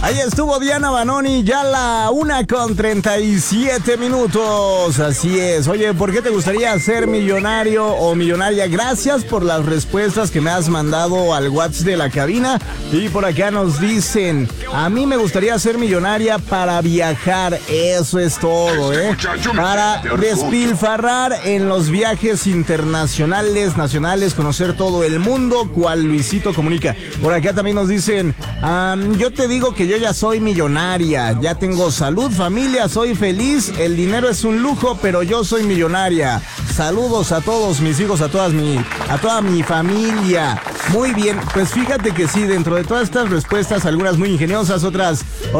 Ahí estuvo Diana Banoni, ya la 1:37. Así es. Oye, ¿por qué te gustaría ser millonario o millonaria? Gracias por las respuestas que me has mandado al WhatsApp de la cabina. Y por acá nos dicen, a mí me gustaría ser millonaria para viajar. Eso es todo, para despilfarrar en los viajes internacionales, nacionales, conocer todo el mundo, cual Luisito Comunica. Por acá también nos dicen, yo te digo que yo ya soy millonaria, ya tengo salud, familia, soy feliz, el dinero es un lujo, pero yo soy millonaria. Saludos a todos mis hijos, a toda mi familia. Muy bien, pues fíjate que sí, dentro de todas estas respuestas, algunas muy ingeniosas, otras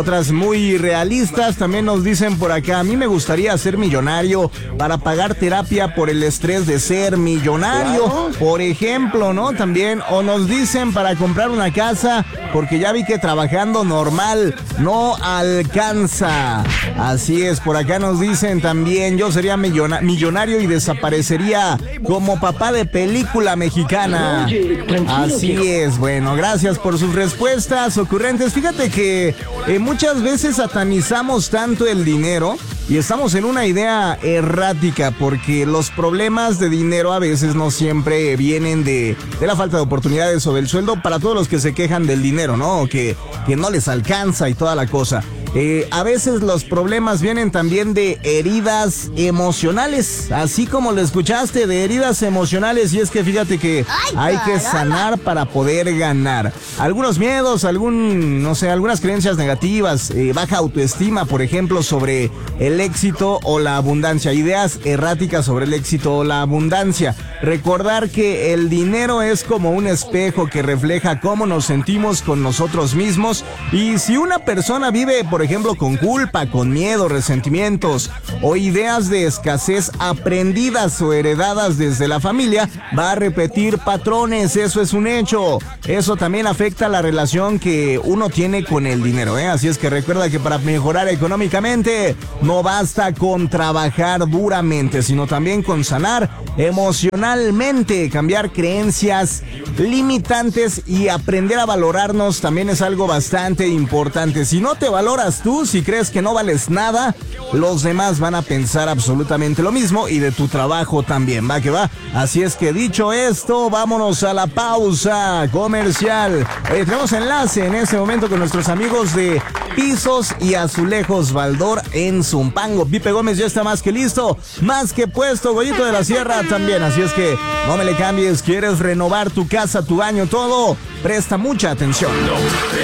muy realistas, también nos dicen por acá, a mí me gustaría ser millonario para pagar terapia por el estrés de ser millonario, por ejemplo, ¿no? También, o nos dicen para comprar una casa, porque ya vi que trabajando normal no alcanza. Así es, por acá nos dicen también, yo sería millonario y desaparecería como papá de película mexicana. Así es, bueno, gracias por sus respuestas ocurrentes. Fíjate que muchas veces satanizamos tanto el dinero y estamos en una idea errática, porque los problemas de dinero a veces no siempre vienen de la falta de oportunidades o del sueldo, para todos los que se quejan del dinero, ¿no? O que no les alcanza y toda la cosa. A veces los problemas vienen también de heridas emocionales, así como lo escuchaste, de heridas emocionales. Y es que fíjate que hay que sanar para poder ganar. Algunos miedos, algunas creencias negativas, baja autoestima, por ejemplo, sobre el éxito o la abundancia. Ideas erráticas sobre el éxito o la abundancia. Recordar que el dinero es como un espejo que refleja cómo nos sentimos con nosotros mismos. Y si una persona vive, por ejemplo, con culpa, con miedo, resentimientos o ideas de escasez aprendidas o heredadas desde la familia, va a repetir patrones. Eso es un hecho. Eso también afecta la relación que uno tiene con el dinero, Así es que recuerda que para mejorar económicamente no basta con trabajar duramente, sino también con sanar emocionalmente, cambiar creencias limitantes y aprender a valorarnos también es algo bastante importante. Si no te valoras tú, si crees que no vales nada, los demás van a pensar absolutamente lo mismo, y de tu trabajo también, va que va. Así es que dicho esto, vámonos a la pausa comercial. Tenemos enlace en este momento con nuestros amigos de Pisos y Azulejos Baldor en Zumpango. Pipe Gómez ya está más que listo, más que puesto, Goyito de la Sierra también, así es que no me le cambies. ¿Quieres renovar tu casa, tu baño, todo? Presta mucha atención.